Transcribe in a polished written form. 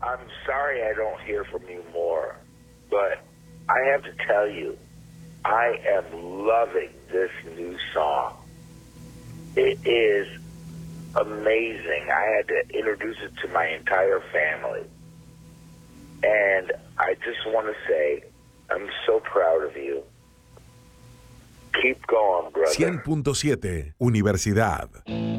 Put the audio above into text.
I'm sorry I don't hear from you more, but I have to tell you, I am loving this new song. It is amazing. I had to introduce it to my entire family. And I just want to say, I'm so proud of you. Keep going, brother. 100.7 Universidad.